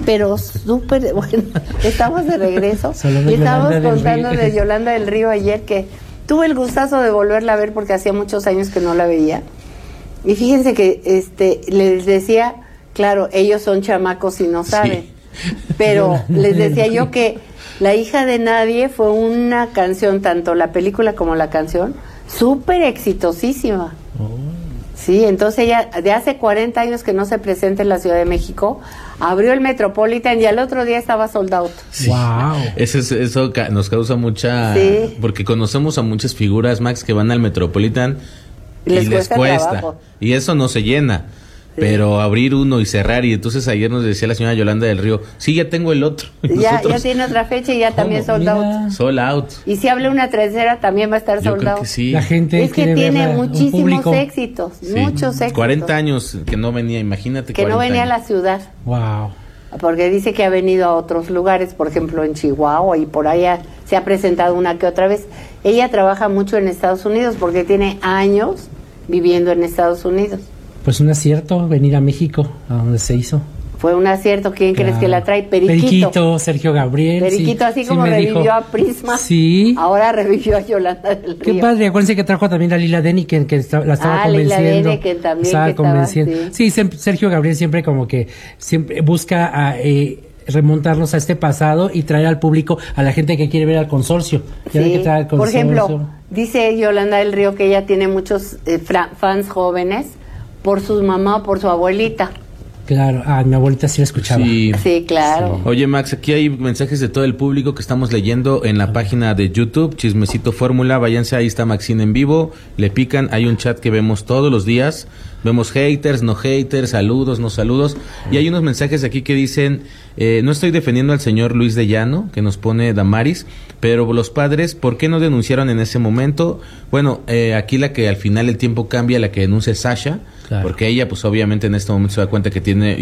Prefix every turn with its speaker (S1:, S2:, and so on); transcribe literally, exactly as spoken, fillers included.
S1: pero súper, bueno, estamos de regreso y estábamos contando de Yolanda del Río ayer que tuve el gustazo de volverla a ver porque hacía muchos años que no la veía. Y fíjense que este les decía, claro, ellos son chamacos y no saben, sí. Pero les decía yo que La hija de nadie fue una canción, tanto la película como la canción, súper exitosísima. Oh. Sí, entonces ella, de hace cuarenta años que no se presenta en la Ciudad de México, abrió el Metropolitan y al otro día estaba sold out.
S2: Sí. Wow. Eso, es, eso nos causa mucha... Sí. Porque conocemos a muchas figuras, Max, que van al Metropolitan y les, y les cuesta. cuesta y eso no se llena. Sí. Pero abrir uno y cerrar, y entonces ayer nos decía la señora Yolanda del Río, sí, ya tengo el otro.
S1: Ya, ya tiene otra fecha y ya ¿cómo? También sold out.
S2: Sold out.
S1: Y si habla una tercera también va a estar sold out.
S2: Sí.
S3: La gente
S1: es que tiene muchísimos éxitos, sí. muchos éxitos.
S2: cuarenta años que no venía, imagínate.
S1: Que no venía
S2: años.
S1: a la ciudad.
S3: Wow.
S1: Porque dice que ha venido a otros lugares, por ejemplo en Chihuahua, y por allá se ha presentado una que otra vez. Ella trabaja mucho en Estados Unidos porque tiene años viviendo en Estados Unidos.
S3: Pues un acierto venir a México, a donde se hizo.
S1: Fue un acierto. ¿Quién claro. crees que la trae? Periquito.
S3: Periquito, Sergio Gabriel.
S1: Periquito, sí, así como sí revivió dijo. a Prisma.
S3: Sí.
S1: Ahora revivió a Yolanda del Río.
S3: Qué padre. Acuérdense que trajo también a Lila Deni, que, que está, la estaba
S1: ah,
S3: convenciendo.
S1: Lila Deni, que también
S3: estaba
S1: que
S3: convenciendo.
S1: Estaba, sí.
S3: sí, Sergio Gabriel siempre como que siempre busca a, eh, remontarnos a este pasado y traer al público, a la gente que quiere ver al consorcio.
S1: Sí. Que traer al consorcio. Por ejemplo, dice Yolanda del Río que ella tiene muchos eh, fans jóvenes por su mamá o por su abuelita.
S3: Claro, ah, mi abuelita sí la escuchaba.
S2: Sí,
S1: sí claro.
S2: Sí. Oye, Max, aquí hay mensajes de todo el público que estamos leyendo en la página de YouTube, Chismecito Fórmula. Váyanse, ahí está Maxine en vivo, le pican, hay un chat que vemos todos los días. Vemos haters, no haters, saludos, no saludos. Y hay unos mensajes aquí que dicen, eh, no estoy defendiendo al señor Luis de Llano, que nos pone Damaris, pero los padres, ¿por qué no denunciaron en ese momento? Bueno, eh, aquí la que al final el tiempo cambia, la que denuncia es Sasha, claro. Porque ella pues obviamente en este momento se da cuenta que tiene